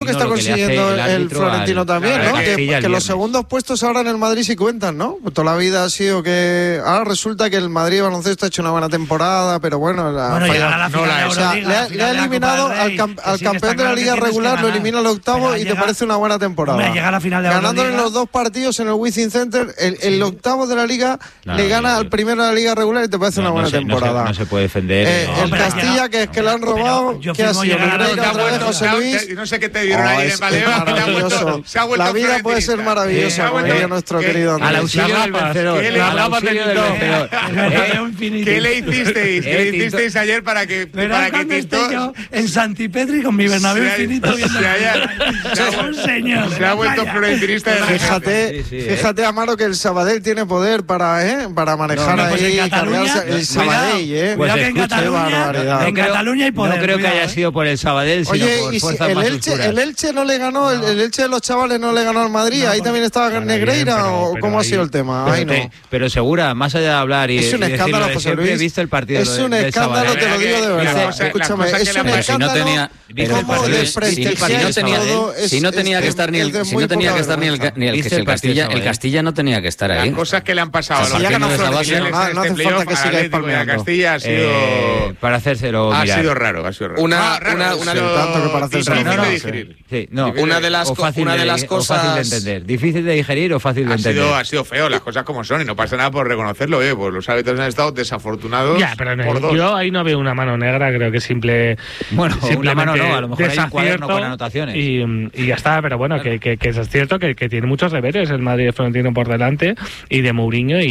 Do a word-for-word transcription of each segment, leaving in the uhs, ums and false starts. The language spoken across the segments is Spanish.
que está consiguiendo el, el Florentino al, también, ¿no? Que, que, que los segundos puestos ahora en el Madrid sí cuentan, ¿no? Toda la vida ha sido que... Ahora resulta que el Madrid baloncesto ha hecho una buena temporada, pero bueno... La bueno, falla, a la final no la, o sea, le, ha, le ha eliminado al, camp, al sí campeón de la Liga regular, lo elimina al octavo y llega, te parece una buena temporada. Hombre, llega a la final de ganándole los dos partidos en el Wizzing Center, el, sí. el octavo de la Liga no, le gana no, no, al primero de la Liga regular y te parece no, una buena no se, temporada. No se, no se puede defender. Eh, no, el Castilla, que es que le han robado, ¿qué ha sido? José Luis. No sé qué te dieron ahí en Baleo. La vida puede ser maravillosa, como diría nuestro querido Andrés. Al auxilio del vencedor. ¿Qué le hicisteis? ¿Qué le hicisteis ayer para que para que Tito yo en Santipetri con mi Bernabéu infinito viendo un señor se ha vuelto florentinista de la fíjate fíjate Amaro que el Sabadell tiene poder para eh para manejar no, no, pues ahí en Cataluña, el Sabadell eh pues que en Cataluña en Cataluña hay poder no creo que haya sido por el Sabadell sino por fuerzas más oscuras. El Elche no le ganó el Elche de los chavales no le ganó al Madrid ahí también estaba Negreira o cómo ha sido el tema ahí no pero Segura más allá de hablar y es un escándalo José Luis he visto el partido es un escándalo te lo digo de verdad escúchame es un escándalo si no tenía que estar ni el si no tenía que estar ni el ni el que el Castilla el Castilla no tenía que estar ahí. Las cosas que le han pasado a los no hace falta que sigáis palmeando. Castilla ha sido para hacérselo ha sido raro, ha sido raro. Una una una tanto que para hacerse digerir. Sí, no, una de las una de las cosas fácil de entender, difícil de digerir o fácil de entender. Ha sido ha sido feo, las cosas como son y no pasa nada por reconocerlo, eh, pues los árbitros han estado desafortunados. Ya, pero no, yo ahí no veo una mano negra, creo que simple bueno, una mano no, a lo mejor hay un cuaderno con anotaciones. Y, y ya está, pero bueno, claro. que, que, que es cierto que, que tiene muchos deberes el Madrid Florentino por delante y de Mourinho y,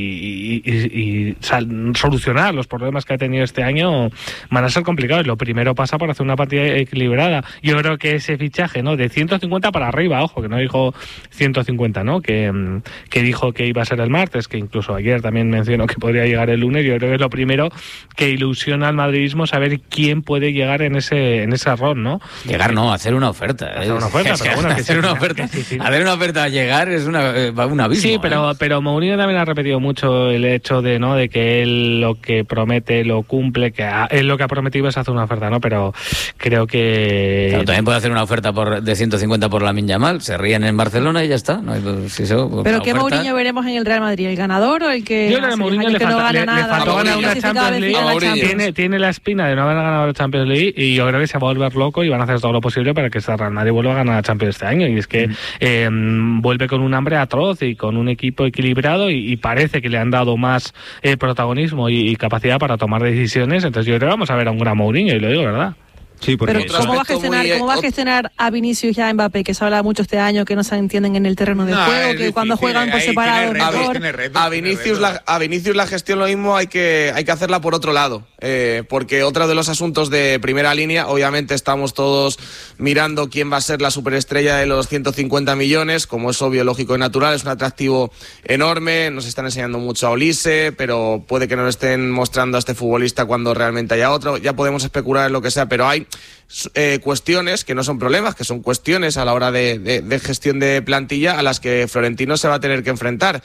y, y, y sal, solucionar los problemas que ha tenido este año van a ser complicados. Lo primero pasa por hacer una partida equilibrada. Yo creo que ese fichaje, ¿no? De ciento cincuenta para arriba, ojo, que no dijo ciento cincuenta, ¿no? Que, que dijo que iba a ser el martes, que incluso ayer también mencionó que podría llegar el lunes. Yo creo que es lo primero que ilusiona al madridismo saber quién puede llegar en ese en ese rol, ¿no? Llegar no, hacer una oferta. Hacer una oferta, es pero bueno, que hacer sí, una oferta. Sí, sí. Hacer una oferta a llegar es una un abismo. Sí, pero ¿eh? pero Mourinho también ha repetido mucho el hecho de no de que él lo que promete lo cumple, que ha, él lo que ha prometido es hacer una oferta, ¿no? Pero creo que claro, también puede hacer una oferta por de ciento cincuenta por Lamine Yamal, se ríen en Barcelona y ya está. No hay, si eso, pero ¿qué oferta... Mourinho veremos en el Real Madrid? ¿El ganador o el que yo creo que Mourinho le, que falta, no gana le, nada? le faltó ganar una Champions League. Tiene, tiene la espina de no haber ganado la Champions League y yo creo que se va a volver loco y van a hacer todo lo posible para que este Real Madrid vuelva a ganar la Champions este año. Y es que mm. eh, vuelve con un hambre atroz y con un equipo equilibrado y, y parece que le han dado más eh, protagonismo y, y capacidad para tomar decisiones. Entonces yo creo que vamos a ver a un gran Mourinho y lo digo, ¿verdad? Sí, pero ¿cómo va, a gestionar, ¿cómo va a gestionar a Vinicius y a Mbappé, que se habla mucho este año, que no se entienden en el terreno de no, juego, que difícil, cuando juegan por separado mejor? A Vinicius la, a Vinicius la gestión lo mismo hay que, hay que hacerla por otro lado, eh, porque otro de los asuntos de primera línea, obviamente estamos todos mirando quién va a ser la superestrella de los ciento cincuenta millones, como es obvio, lógico y natural, es un atractivo enorme, nos están enseñando mucho a Olise, pero puede que nos estén mostrando a este futbolista cuando realmente haya otro, ya podemos especular en lo que sea, pero hay Eh, cuestiones que no son problemas, que son cuestiones a la hora de, de, de gestión de plantilla a las que Florentino se va a tener que enfrentar,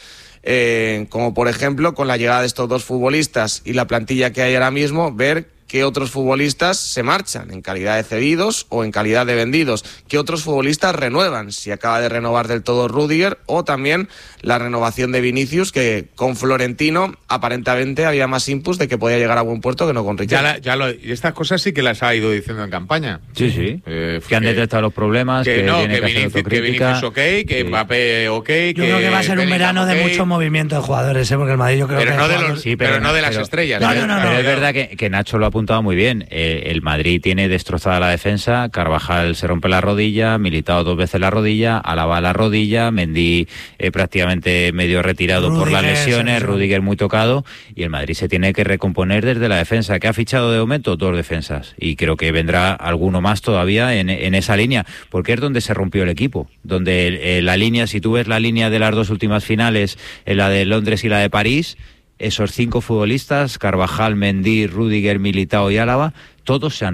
eh, como por ejemplo con la llegada de estos dos futbolistas y la plantilla que hay ahora mismo, ver qué otros futbolistas se marchan en calidad de cedidos o en calidad de vendidos, qué otros futbolistas renuevan, si acaba de renovar del todo Rüdiger o también la renovación de Vinicius, que con Florentino aparentemente había más inputs de que podía llegar a buen puerto que no con Riquelme. Ya, la, ya lo, y estas cosas sí que las ha ido diciendo en campaña. Sí, sí. Eh, que han detectado los problemas, que, que no, que, que, Vinicius, que Vinicius ok, que sí. Mbappé ok. Yo que creo que va a ser un verano okay. de mucho movimiento de jugadores, ¿eh? Porque el Madrid yo creo pero que no de jugadores... los, sí, pero, pero no de las pero, estrellas. Pero, no, no, no, pero no, es no. verdad que, que Nacho lo ha apuntado muy bien. Eh, el Madrid tiene destrozada la defensa, Carvajal se rompe la rodilla, Militao dos veces la rodilla, Alaba la rodilla, Mendy eh, prácticamente medio retirado Rüdiger, por las lesiones, sí, sí. Rüdiger muy tocado, y el Madrid se tiene que recomponer desde la defensa. ¿Qué ha fichado de momento? Dos defensas, y creo que vendrá alguno más todavía en, en esa línea, porque es donde se rompió el equipo, donde eh, la línea, si tú ves la línea de las dos últimas finales, en la de Londres y la de París, esos cinco futbolistas, Carvajal, Mendy, Rüdiger, Militao y Álava, todos se han roto.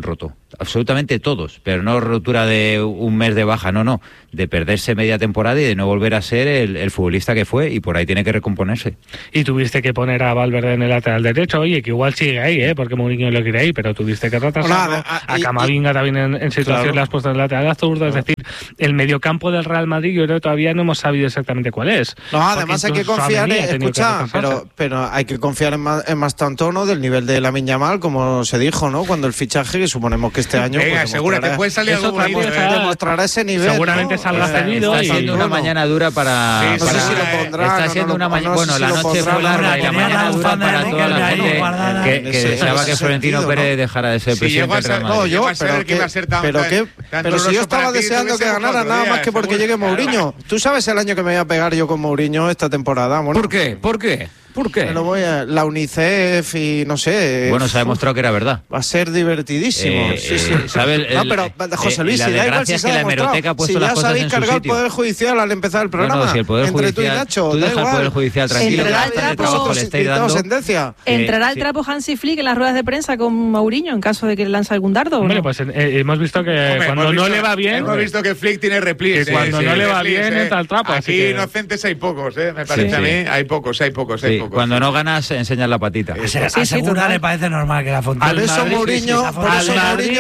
absolutamente todos, pero no rotura de un mes de baja, no, no, de perderse media temporada y de no volver a ser el, el futbolista que fue, y por ahí tiene que recomponerse. Y tuviste que poner a Valverde en el lateral derecho, oye, que igual sigue ahí, ¿eh? Porque Mourinho lo quiere ahí, pero tuviste que retrasarlo. A, a Camavinga también en, en situación claro. Le has puesto en el lateral zurdo, claro. Es decir, el mediocampo del Real Madrid yo creo que todavía no hemos sabido exactamente cuál es. No, además hay que confiar, en, escucha, pero, pero hay que confiar en, más, en Mastantuono del nivel de Lamine Yamal, como se dijo, ¿no? Cuando el fichaje, que suponemos que este año Venga, pues, seguro que puede salir algo bonito, eh. demostrará ese nivel. Seguramente ¿no? salga cedido. Está siendo una mañana dura para... Sí, no para, sé si lo pondrá. Está no, siendo no, una no, mañana... no, Bueno, si la lo noche fue larga y la mañana dura para toda la gente que, que, que deseaba que Florentino sentido, Pérez ¿no? dejara de ser si presidente del Real Madrid. No, yo, pero, que, tan, pero, tan, que, tan pero si yo estaba deseando que ganara nada día, más que porque llegue Mourinho. ¿Tú sabes el año que me voy a pegar yo con Mourinho esta temporada? Bueno, ¿por qué? ¿Por qué? ¿Por qué? Me lo voy a, la UNICEF y no sé. Bueno, se ha demostrado que era verdad. Va a ser divertidísimo. Eh, sí, sí. Eh, ¿sabe el, no, pero José Luis, eh, si da igual si es se que ha la hemeroteca ha puesto si las ya cosas sabéis en su cargar el sitio. Poder Judicial al empezar el programa. No, no, si el Poder Entre Judicial, tú y Nacho, tú da deja igual. el Poder Judicial tranquilo. Entrará el que trapo, trabajo le estáis dando. Sentencia. ¿Entrará el sí. trapo Hansi Flick en las ruedas de prensa con Mourinho en caso de que lance algún dardo? Hombre, ¿no? pues eh, hemos visto que Hombre, cuando visto, no le va bien... Hemos visto que Flick tiene replies. Que cuando sí, no sí, le va replies, bien eh. entra el trapo. Aquí que... inocentes hay pocos, ¿eh? Me parece sí, a mí. Sí. Hay pocos, hay pocos, hay Sí, pocos. cuando no ganas, enseñas la patita. O sea, sí, a sí, Segura le parece normal que la Fontana... Por eso Mourinho... Por eso Mourinho...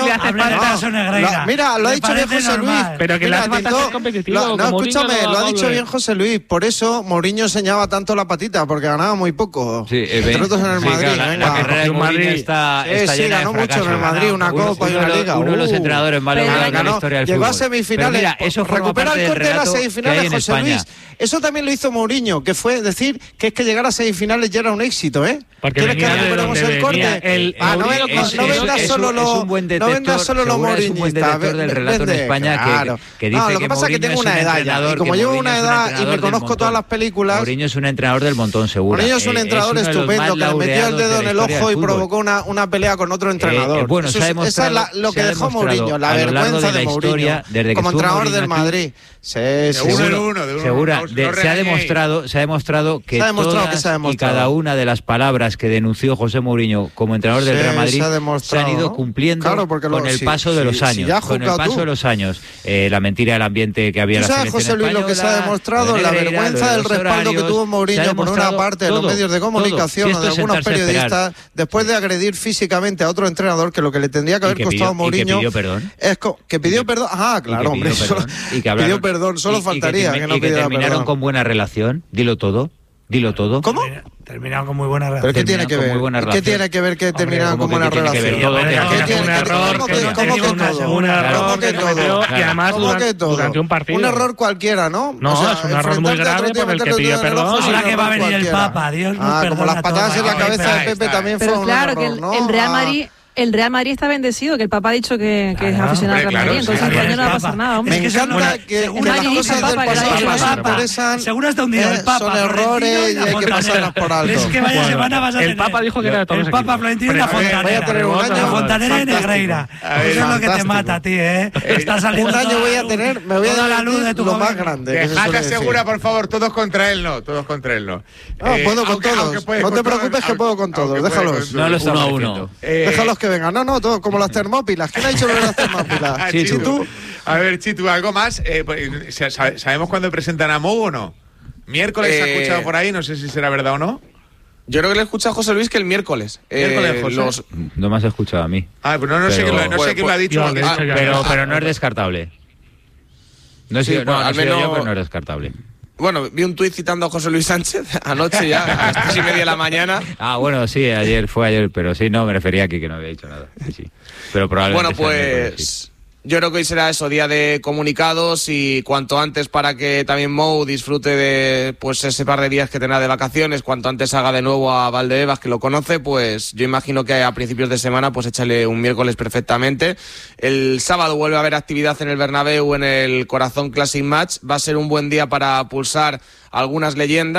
Mira, lo ha dicho bien José Luis. Pero que Mira, la Tito, es competitivo. lo, no, escúchame, Mourinho lo ha no dicho bien José Luis. Por eso Mourinho enseñaba tanto la patita, porque ganaba muy poco. Sí, eh, Entre otros en el sí, Madrid. claro, la, venga. la carrera de Mourinho está, sí, está sí, llena ganó de mucho fracasos. en el Madrid, una uno, copa y uno, una liga. Uno de los Uh, entrenadores más pero logrados de la ganó, historia del llegó fútbol. a semifinales. Pero mira, eso forma recupera parte el del corte de las relato que hay semifinales, en José España. Luis. Eso también lo hizo Mourinho, que fue decir que es que llegar a semifinales ya era un éxito, ¿eh? Porque ¿Quieres que venía de recuperemos donde el corte? venía el- Ah, no, Mourinho- ven- es- no es- vendas es solo un- lo es un buen detector, no vendas solo lo Segura es un buen mourinhista. detector del relato en Vende. España que- Claro. que dice No, lo que que pasa es que Mourinho tengo es una un edad ya. entrenador, Y como que llevo Mourinho una es un edad y entrenador me del conozco montón. todas las películas... Mourinho es un entrenador del montón, seguro. Mourinho es un entrenador estupendo que le metió el dedo en el ojo y provocó una, una pelea con otro entrenador. Eh, eh, bueno, Eso se ha es- esa es la- lo que dejó Mourinho, la vergüenza de Mourinho como entrenador del Madrid. Sí, De sí, uno sí. en uno, de uno en Segura, uno. No- de- no se ha regañéis. demostrado, se ha demostrado que Se ha demostrado todas que se ha y demostrado. cada una de las palabras que denunció José Mourinho como entrenador del Sí, Real Madrid se ha se, demostrado, han ido ¿no? cumpliendo Claro, porque lo- con el si- paso de si- los si años, ya has con el juzgado paso tú. de los años, eh, la mentira del ambiente que había en ¿Tú la sabes, selección José Luis, lo que se ha española, demostrado? lo de La Negreira, vergüenza lo de del los respaldo que horarios, tuvo se ha Mourinho por una demostrado parte de los todo, medios de todo. comunicación Si o esto de es algunos sentarse a esperar. periodistas, después de agredir físicamente a otro entrenador, que lo que le tendría que Y haber que costado a pidió- y que Mourinho pidió perdón. es co- que pidió Y que- perdón. Ah, y que claro, pidió hombre, perdón, solo- y que hablaron- pidió perdón, solo y- y faltaría que, que no y que pidiera terminaron perdón. con buena relación, dilo todo, dilo todo. ¿Cómo? Terminaron con muy buena ¿Pero relación. qué tiene Terminaron que con ver? muy buena ¿Qué relación. tiene que ver que Hombre, terminaron ¿cómo con buena que tiene que ver relación? todo? Pero ¿Qué que tiene fue un que ver error todo? que ¿Cómo no que- tenía cómo que una todo? segunda Claro, error ¿cómo que que cometió todo? y además ¿Cómo durante, que todo? durante un partido. Un error cualquiera, ¿no? No, O sea, es un error muy enfrentarte a grave otro tío, por el que meterle pidió el dedo en el perdón. ojo es un Ahora que error va a venir el cualquiera. Papa, Dios nos Ah, como perdona las patadas todo. en la Ahí cabeza está, de Pepe está. también Pero fue un claro, error, que el, ¿no? el Real Ah, Madrid... El Real Madrid está bendecido, que el Papa ha dicho que, que es Claro, aficionado al hombre, Real Madrid, claro, entonces sí, este sí, año no va a el pasar Papa. nada, hombre. Me Es que encanta según- que, según que ha las dicho cosas el del Papa, que lo ha pasado dicho no el se Papa. interesan. Seguro está hundido el Eh, Papa. son Florentino errores y la y hay que Fontanera. pasarlos por alto. Es que vaya Bueno, semana vas a el tener. Papa dijo que era de todos El los Papa, equipos. Florentino y la Pero, Fontanera. voy a tener un año La Fontanera y fantástico. Negreira. A ver, Eso es lo que te fantástico. mata a ti, ¿eh? Está saliendo Un año toda voy la a luz, tener, me voy a toda la luz de tu lo más gobierno. grande. que se Dejad suele a decir. Segura, por favor, todos contra él no, todos contra él no. No, Eh, puedo con aunque- todos. aunque puede No con te todos, preocupes que aunque- puedo con todos, aunque puede déjalos. con todos. No lo estamos Uno a uno. haciendo. Eh, Déjalos que vengan. No, no, todo, como las termópilas. ¿Quién ha dicho lo de las termópilas? Ah, Chitu. Chitu. A ver, Chitu, ¿algo más? Eh, pues, sa- sa- ¿Sabemos cuándo presentan a Mou o no? Miércoles se ha Eh, escuchado por ahí, no sé si será verdad o no. Yo creo que le escucha a José Luis que el miércoles. Miércoles, Eh, José. los- No me has escuchado a mí. Ah, pues no, no sé, Pero- quién lo- no sé quién lo ha dicho. Yo lo he Ah, dicho ya. Pero, ah, pero no es descartable. No he Sí, sido, no, bueno, no al he sido yo, menos- pero no es descartable. Bueno, vi un tuit citando a José Luis Sánchez anoche ya, a las tres y media de la mañana. Ah, bueno, sí, ayer fue ayer, pero sí, no, me refería aquí que no había dicho nada. Sí, sí. Pero probablemente Bueno, sea el miércoles, sí. pues yo creo que hoy será eso, día de comunicados y cuanto antes para que también Mou disfrute de pues ese par de días que tendrá de vacaciones, cuanto antes haga de nuevo a Valdebebas, que lo conoce, pues yo imagino que a principios de semana pues échale un miércoles perfectamente. El sábado vuelve a haber actividad en el Bernabéu en el Corazón Classic Match. Va a ser un buen día para pulsar algunas leyendas.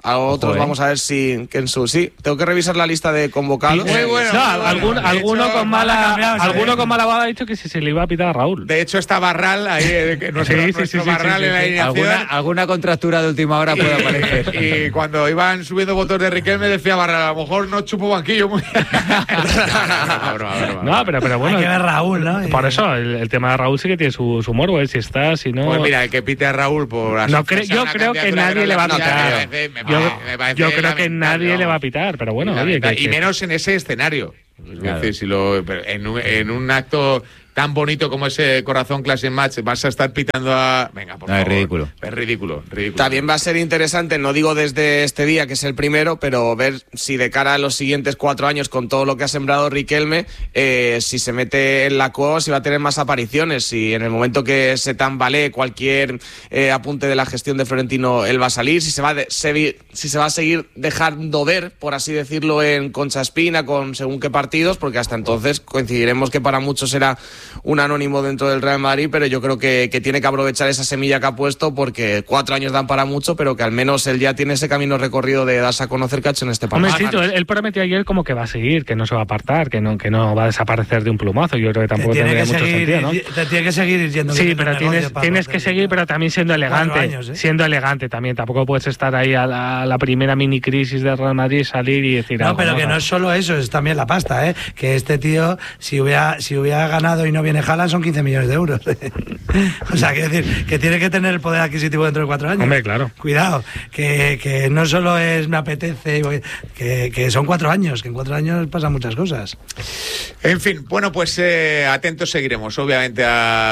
A otros Ojo, ¿eh? vamos a ver si Kensu. Sí, tengo que revisar la lista de convocados. Muy bueno. No, muy bueno. algún- De alguno hecho, con mala, cambiado, alguno sí. con mala baba ha dicho que si se le iba a pitar a Raúl. De hecho, está Barral ahí, eh, que nuestro, Sí, sí, nuestro sí, sí, Barral sí, en la sí. alineación. Alguna, alguna contractura de última hora puede aparecer. Y, y cuando iban subiendo votos de Riquelme decía Barral, a lo mejor no chupo banquillo muy. Broma, broma, broma. No, pero, pero bueno. Hay que ver Raúl, ¿no? Por eso, el, el tema de Raúl sí que tiene su, su morbo, ¿eh? Si está, si no. Pues mira, el que pite a Raúl por No cre- yo creo que nadie le va a pitar. Yo, yo creo que nadie le va a pitar, pero bueno, oye, que- y que- menos en ese escenario. Es Claro. decir, si lo, pero en, un, en un acto tan bonito como ese Corazón Classic Match vas a estar pitando a... Venga, por No, es favor. ridículo. Es ridículo, ridículo. También va a ser interesante, no digo desde este día, que es el primero, pero ver si de cara a los siguientes cuatro años, con todo lo que ha sembrado Riquelme, eh, si se mete en la cueva, si va a tener más apariciones, si en el momento que se tambalee cualquier eh, apunte de la gestión de Florentino, él va a salir, si se va, de, se, si se va a seguir dejando ver, por así decirlo, en Concha Espina, con según qué partidos, porque hasta entonces coincidiremos que para muchos era un anónimo dentro del Real Madrid, pero yo creo que, que tiene que aprovechar esa semilla que ha puesto, porque cuatro años dan para mucho, pero que al menos él ya tiene ese camino recorrido de darse a conocer, cacho, en este Hombre, partido. sí, él, él prometió ayer como que va a seguir, que no se va a apartar, que no, que no va a desaparecer de un plumazo. Yo creo que Te tampoco tiene tendría que mucho seguir, sentido, ¿no? te tiene que seguir yendo. Sí, pero tienes, tienes que seguir, pero también siendo elegante. años, ¿eh? Siendo elegante también. Tampoco puedes estar ahí a la, a la primera mini crisis del Real Madrid, salir y decir No, algo. pero que no es solo eso, es también la pasta, ¿eh? Que este tío, si hubiera, si hubiera ganado y no viene Haaland, son quince millones de euros. O sea, quiero decir, que tiene que tener el poder adquisitivo dentro de cuatro años. Hombre, claro. Cuidado, que, que no solo es me apetece, y voy- que, que son cuatro años, que en cuatro años pasan muchas cosas. En fin, bueno, pues eh, atentos seguiremos, obviamente,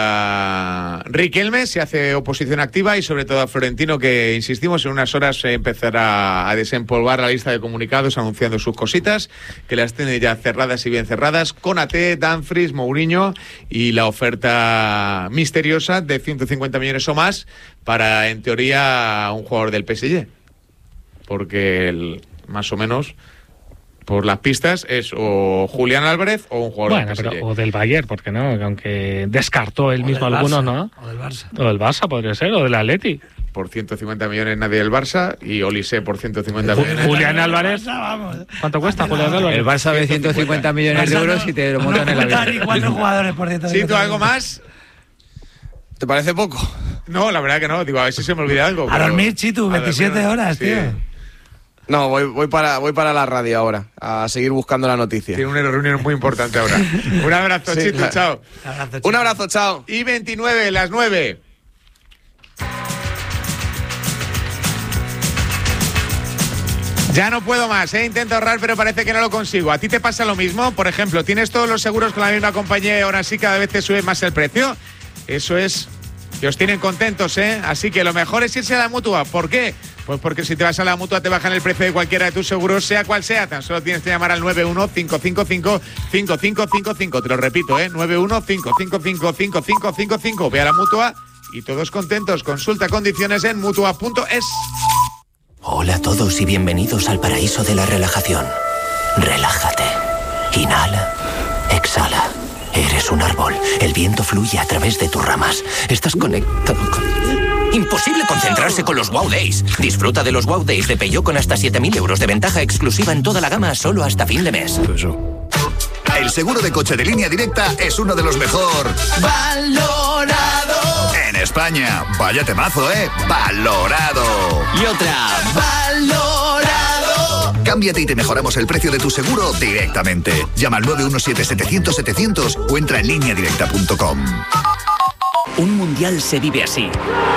a Riquelme, si hace oposición activa, y sobre todo a Florentino, que, insistimos, en unas horas eh, empezará a desempolvar la lista de comunicados anunciando sus cositas, que las tiene ya cerradas y bien cerradas, Konaté, Dumfries, Mourinho y la oferta misteriosa de ciento cincuenta millones o más para, en teoría, un jugador del P S G. Porque el, más o menos, por las pistas, es o Julián Álvarez o un jugador Bueno, del P S G. pero, o del Bayern, porque no, aunque descartó él O mismo del algunos, Barça, ¿no? O del Barça. O del Barça podría ser, o del Atleti. Por ciento cincuenta millones nadie del Barça y Olise por ciento cincuenta Ju- millones. Julián Álvarez. Vamos. ¿Cuánto cuesta Julián Álvarez? El Barça ve ciento cincuenta millones de euros y te lo montan en la No ni vida. cuatro jugadores por ciento. ¿Sí, tú algo más? ¿Te parece poco? No, la verdad que no. Digo, a ver si se me olvida algo. A pero- dormir, Chitu, a dormir, veintisiete horas, sí. tío. No, voy, voy, para, voy para la radio ahora, a seguir buscando la noticia. Tiene una reunión muy importante ahora. Un abrazo, Sí, Chito, claro. chao. Un abrazo, Chitu. Un abrazo, chao. Y veintinueve, las nueve. Ya no puedo más, ¿eh? Intento ahorrar, pero parece que no lo consigo. ¿A ti te pasa lo mismo? Por ejemplo, ¿tienes todos los seguros con la misma compañía y ahora sí cada vez te sube más el precio? Eso es que os tienen contentos, ¿eh? Así que lo mejor es irse a la Mutua. ¿Por qué? Pues porque si te vas a la Mutua te bajan el precio de cualquiera de tus seguros, sea cual sea. Tan solo tienes que llamar al nueve uno cinco cinco cinco cinco cinco cinco cinco. Te lo repito, ¿eh? nueve uno cinco cinco cinco cinco cinco cinco cinco. Ve a la Mutua y todos contentos. Consulta condiciones en mutua punto es. Hola a todos y bienvenidos al paraíso de la relajación. Relájate. Inhala. Exhala. Eres un árbol. El viento fluye a través de tus ramas. Estás conectado con... Imposible concentrarse con los Wow Days. Disfruta de los Wow Days de Peugeot con hasta siete mil euros de ventaja exclusiva en toda la gama solo hasta fin de mes. El seguro de coche de Línea Directa es uno de los mejor valorado en España. Vaya temazo, ¿eh? Valorado. Y otra. Valorado. Cámbiate y te mejoramos el precio de tu seguro directamente. Llama al nueve uno siete setecientos setecientos o entra en línea directa punto com. Un mundial se vive así.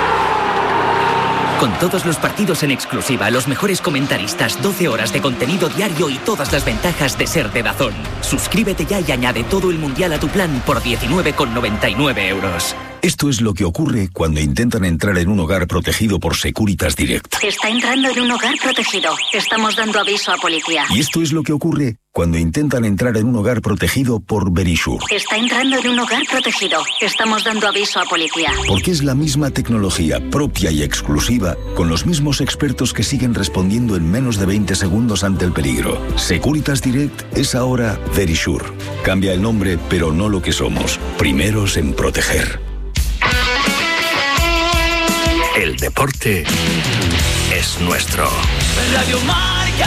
Con todos los partidos en exclusiva, los mejores comentaristas, doce horas de contenido diario y todas las ventajas de ser de DAZN. Suscríbete ya y añade todo el mundial a tu plan por diecinueve con noventa y nueve euros. Esto es lo que ocurre cuando intentan entrar en un hogar protegido por Securitas Direct. Está entrando en un hogar protegido. Estamos dando aviso a policía. Y esto es lo que ocurre cuando intentan entrar en un hogar protegido por Verisure. Está entrando en un hogar protegido. Estamos dando aviso a policía. Porque es la misma tecnología propia y exclusiva con los mismos expertos que siguen respondiendo en menos de veinte segundos ante el peligro. Securitas Direct es ahora Verisure. Cambia el nombre, pero no lo que somos. Primeros en proteger. El El deporte es nuestro. Radio Marca.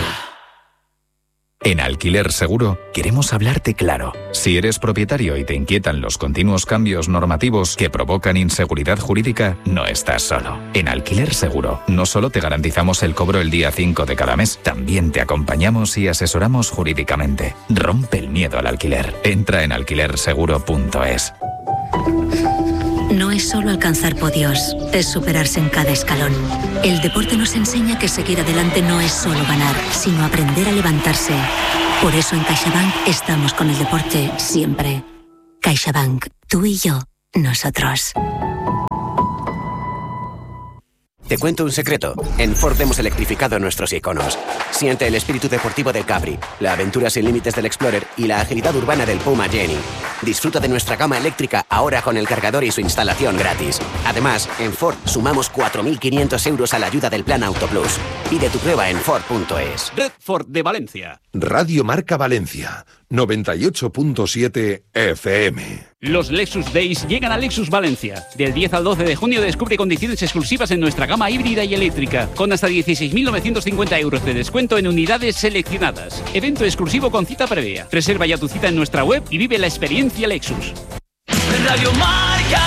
En Alquiler Seguro queremos hablarte claro. Si eres propietario y te inquietan los continuos cambios normativos que provocan inseguridad jurídica, no estás solo. En Alquiler Seguro no solo te garantizamos el cobro el día cinco de cada mes, también te acompañamos y asesoramos jurídicamente. Rompe el miedo al alquiler. Entra en alquiler seguro punto es. No es solo alcanzar podios, es superarse en cada escalón. El deporte nos enseña que seguir adelante no es solo ganar, sino aprender a levantarse. Por eso en CaixaBank estamos con el deporte siempre. CaixaBank, tú y yo, nosotros. Te cuento un secreto. En Ford hemos electrificado nuestros iconos. Siente el espíritu deportivo del Capri, la aventura sin límites del Explorer y la agilidad urbana del Puma Jenny. Disfruta de nuestra gama eléctrica ahora con el cargador y su instalación gratis. Además, en Ford sumamos cuatro mil quinientos euros a la ayuda del Plan Auto Plus. Pide tu prueba en Ford punto es. Red Ford de Valencia. Radio Marca Valencia, noventa y ocho punto siete F M. Los Lexus Days llegan a Lexus Valencia. Del diez al doce de junio descubre condiciones exclusivas en nuestra gama híbrida y eléctrica, con hasta dieciséis mil novecientos cincuenta euros de descuento en unidades seleccionadas. Evento exclusivo con cita previa. Reserva ya tu cita en nuestra web y vive la experiencia Lexus. Radio Marca.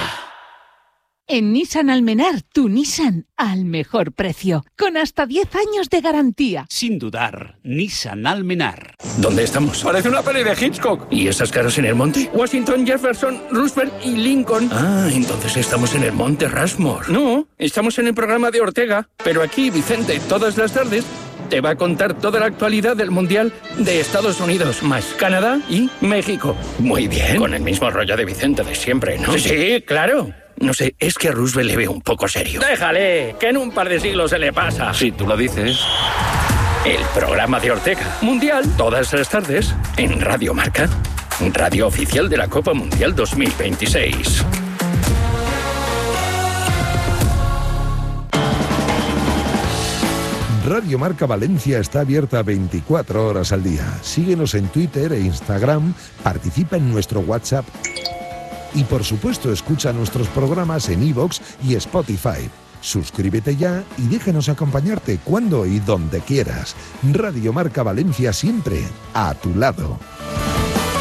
En Nissan Almenar, tu Nissan al mejor precio, con hasta diez años de garantía. Sin dudar, Nissan Almenar. ¿Dónde estamos? Parece una peli de Hitchcock. ¿Y esas caras en el monte? Washington, Jefferson, Roosevelt y Lincoln. Ah, entonces estamos en el monte Rushmore. No, estamos en el programa de Ortega. Pero aquí, Vicente, todas las tardes te va a contar toda la actualidad del Mundial de Estados Unidos, más Canadá y México. Muy bien. Con el mismo rollo de Vicente de siempre, ¿no? Sí, sí, claro. No sé, es que a Roosevelt le veo un poco serio. Déjale, que en un par de siglos se le pasa. Si tú lo dices. El programa de Ortega. Mundial, todas las tardes, en Radio Marca. Radio oficial de la Copa Mundial dos mil veintiséis. Radio Marca Valencia está abierta veinticuatro horas al día. Síguenos en Twitter e Instagram, participa en nuestro WhatsApp y, por supuesto, escucha nuestros programas en iVoox y Spotify. Suscríbete ya y déjanos acompañarte cuando y donde quieras. Radio Marca Valencia, siempre a tu lado.